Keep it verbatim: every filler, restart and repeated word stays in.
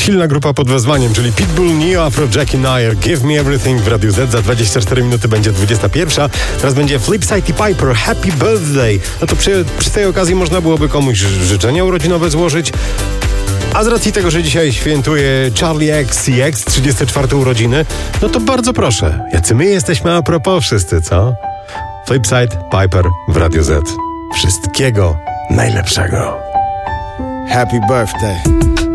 silna grupa pod wezwaniem, czyli Pitbull, Neo, Afrojack i Nair. Give Me Everything w Radiu Z. Za dwadzieścia cztery minuty będzie dwudziesta pierwsza. Teraz będzie Flipside i Piper, Happy Birthday. No to przy, przy tej okazji można byłoby komuś życzenia urodzinowe złożyć. A z racji tego, że dzisiaj świętuje Charlie X C X trzydzieste czwarte urodziny, no to bardzo proszę, jacy my jesteśmy a propos wszyscy, co? Flipside, Piper w Radiu Z. Wszystkiego najlepszego. Happy birthday.